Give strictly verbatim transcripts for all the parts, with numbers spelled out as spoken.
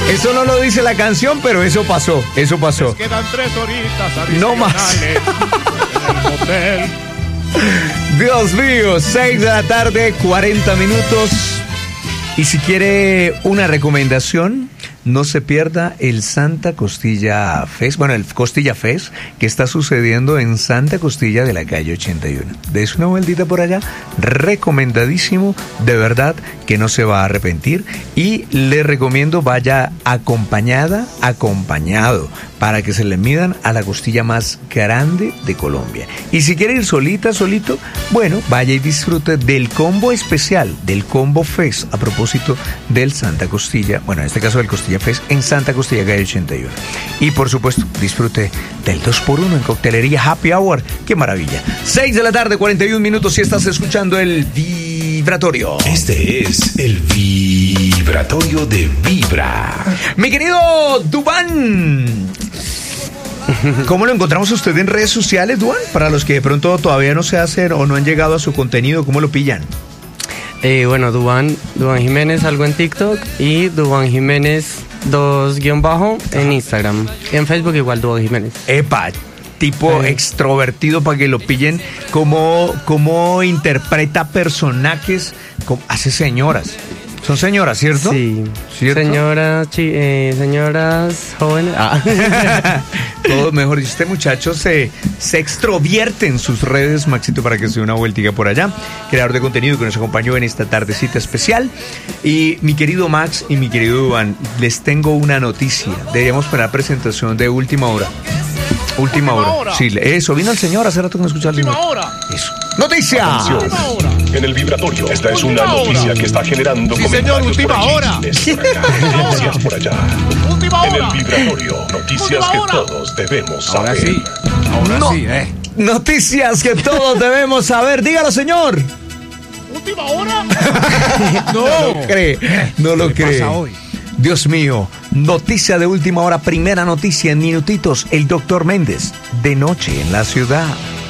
Eso no lo dice la canción, pero eso pasó, eso pasó. Les quedan tres horitas adicionales No más. en el motel. Dios mío, seis de la tarde, cuarenta minutos. Y si quiere una recomendación, no se pierda el Santa Costilla Fest, bueno, el Costilla Fest, que está sucediendo en Santa Costilla de la calle ochenta y uno. Des una vueltita por allá, recomendadísimo, de verdad que no se va a arrepentir. Y le recomiendo vaya acompañada, acompañado, para que se le midan a la costilla más grande de Colombia. Y si quiere ir solita, solito, bueno, vaya y disfrute del combo especial, del Combo Fest, a propósito del Santa Costilla, bueno, en este caso del Costilla Fest en Santa Costilla, calle ochenta y uno. Y por supuesto, disfrute del dos por uno en coctelería Happy Hour. ¡Qué maravilla! seis de la tarde, cuarenta y un minutos, si estás escuchando el Vibratorio. Este es el Vibratorio de Vibra. Mi querido Duván, ¿cómo lo encontramos a usted en redes sociales, Duván? Para los que de pronto todavía no se hacen o no han llegado a su contenido, ¿cómo lo pillan? Eh, bueno, Duván, Duván Jiménez, algo en TikTok, y Duván Jiménez dos guión bajo en Instagram. Y en Facebook igual Duván Jiménez. Epa, tipo Eh. extrovertido para que lo pillen. Cómo, cómo interpreta personajes, como hace señoras. Son señoras, ¿cierto? Sí. ¿Cierto? Señoras, chi- eh, señoras jóvenes. Ah. Todo mejor dicho, este muchacho se, se extrovierte en sus redes, Maxito, para que se dé una vueltica por allá. Creador de contenido que nos acompañó en esta tardecita especial. Y mi querido Max y mi querido Iván, les tengo una noticia. Deberíamos poner presentación de última hora. Última, Última hora. hora. Sí, eso, vino el señor hace rato que no escuchaba el Última ritmo. hora. Eso. ¡Noticia! Última hora. En el Vibratorio, esta es Última una noticia hora. que está generando Sí, comentarios señor, última por aquí, hora. chismes por acá, noticias por allá. Última En el hora. Vibratorio, noticias Última que hora. todos debemos saber. Ahora sí. Ahora No. sí, eh. Noticias que todos debemos saber. Dígalo, señor. Última hora. No lo cree. No lo ¿Qué cree. pasa hoy? Dios mío, noticia de última hora, primera noticia en minutitos, el doctor Méndez, de noche en la ciudad.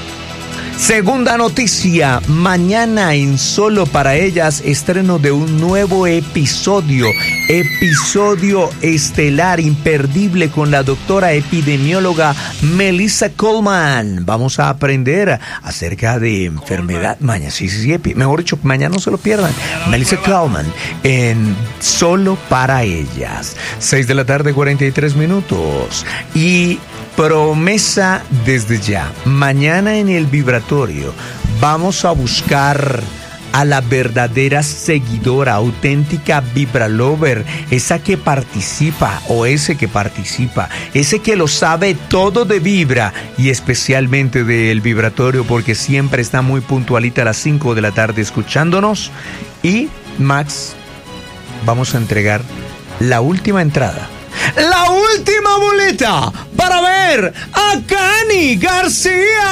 Segunda noticia, mañana en Solo para Ellas, estreno de un nuevo episodio, episodio estelar, imperdible, con la doctora epidemióloga Melissa Coleman. Vamos a aprender acerca de enfermedad, mañana, sí, sí, sí, epi- mejor dicho, mañana no se lo pierdan. Melissa Coleman en Solo para Ellas, seis de la tarde, cuarenta y tres minutos. Y promesa desde ya, mañana en el Vibratorio vamos a buscar a la verdadera seguidora, auténtica Vibralover, esa que participa o ese que participa, ese que lo sabe todo de Vibra y especialmente del Vibratorio, porque siempre está muy puntualita a las cinco de la tarde escuchándonos. Y Max, vamos a entregar la última entrada, la última boleta para ver a Cani García.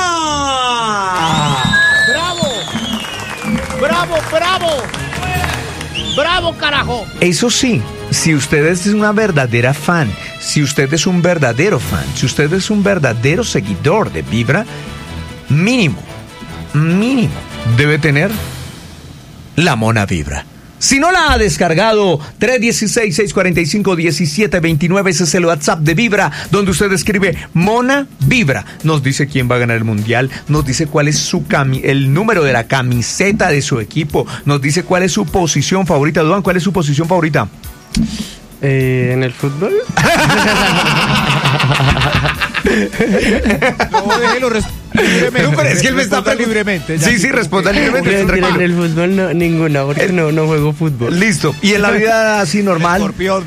Bravo. Bravo, bravo. Bravo, carajo. Eso sí, si usted es una verdadera fan, si usted es un verdadero fan, si usted es un verdadero seguidor de Vibra, mínimo, mínimo, debe tener la Mona Vibra. Si no la ha descargado, tres uno seis, seis cuatro cinco, uno siete dos nueve, ese es el WhatsApp de Vibra, donde usted escribe Mona Vibra. Nos dice quién va a ganar el mundial, nos dice cuál es su cami el número de la camiseta de su equipo, nos dice cuál es su posición favorita. Duan, ¿cuál es su posición favorita? Eh, ¿En el fútbol? No, déjelo res- libremente. No, pero es que él me está Responda pregun- libremente. ya Sí, que- sí, responda libremente. Mentira, tranquilo. en el fútbol no, ninguna, porque no, no juego fútbol. Listo. Y en la vida así normal. Escorpión.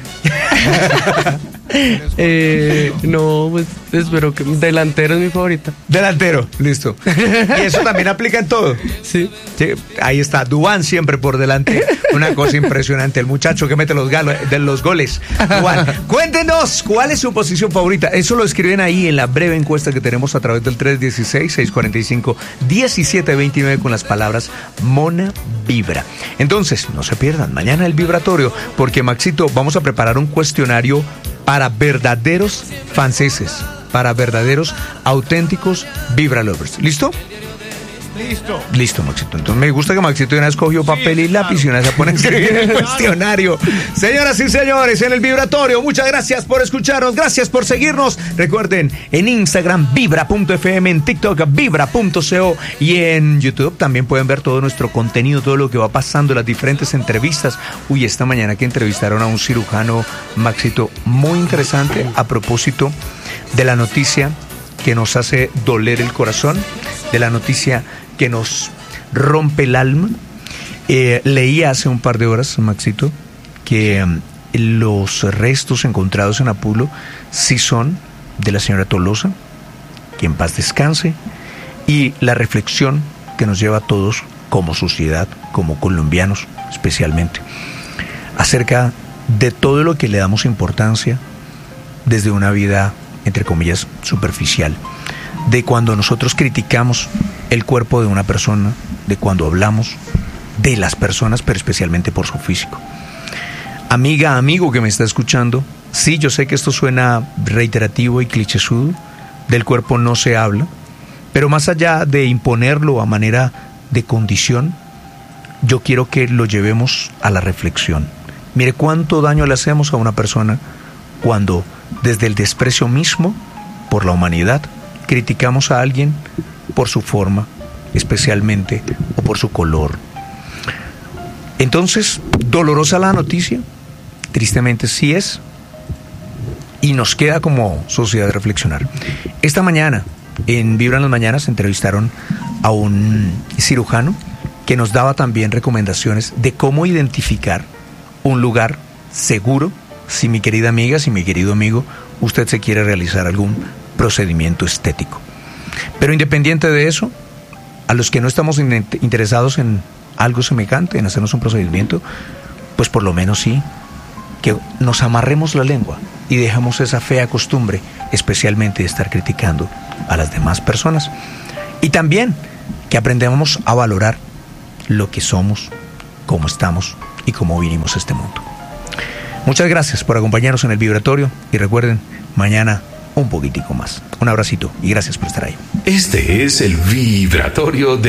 Eh, no, pues espero que delantero es mi favorita. Delantero, listo. Y eso también aplica en todo. Sí. Sí, ahí está, Duván siempre por delante. Una cosa impresionante, el muchacho que mete los, galo, de los goles. Duván, cuéntenos cuál es su posición favorita. Eso lo escriben ahí en la breve encuesta que tenemos a través del tres uno seis, seis cuatro cinco, uno siete dos nueve con las palabras Mona Vibra. Entonces, no se pierdan mañana el Vibratorio, porque Maxito, vamos a preparar un cuestionario para verdaderos franceses, para verdaderos auténticos Vibra Lovers. ¿Listo? Listo. Listo, Maxito. Entonces me gusta que Maxito una vez cogió papel y lápiz y una vez se pone a escribir el cuestionario. Señoras y señores, en el Vibratorio, muchas gracias por escucharnos, gracias por seguirnos. Recuerden, en Instagram, vibra punto f m, en TikTok, vibra punto co y en YouTube también pueden ver todo nuestro contenido, todo lo que va pasando, las diferentes entrevistas. Uy, esta mañana que entrevistaron a un cirujano, Maxito, muy interesante a propósito de la noticia que nos hace doler el corazón, de la noticia que nos rompe el alma. Eh, leí hace un par de horas, Maxito, que um, los restos encontrados en Apulo sí son de la señora Tolosa, que en paz descanse, y la reflexión que nos lleva a todos como sociedad, como colombianos especialmente, acerca de todo lo que le damos importancia desde una vida, entre comillas, superficial, de cuando nosotros criticamos el cuerpo de una persona, de cuando hablamos de las personas, pero especialmente por su físico. Amiga, amigo que me está escuchando, sí, yo sé que esto suena reiterativo y clichésudo, del cuerpo no se habla, pero más allá de imponerlo a manera de condición, yo quiero que lo llevemos a la reflexión. Mire cuánto daño le hacemos a una persona cuando desde el desprecio mismo por la humanidad criticamos a alguien por su forma, especialmente, o por su color. Entonces, dolorosa la noticia, tristemente sí es, y nos queda como sociedad reflexionar. Esta mañana, en Vibra en las Mañanas, entrevistaron a un cirujano que nos daba también recomendaciones de cómo identificar un lugar seguro si mi querida amiga, si mi querido amigo, usted se quiere realizar algún procedimiento estético. Pero independiente de eso, a los que no estamos in- interesados en algo semejante, en hacernos un procedimiento, pues por lo menos sí, que nos amarremos la lengua y dejemos esa fea costumbre, especialmente de estar criticando a las demás personas. Y también que aprendamos a valorar lo que somos, cómo estamos y cómo vinimos a este mundo. Muchas gracias por acompañarnos en el Vibratorio y recuerden, mañana un poquitico más. Un abracito y gracias por estar ahí. Este es el Vibratorio de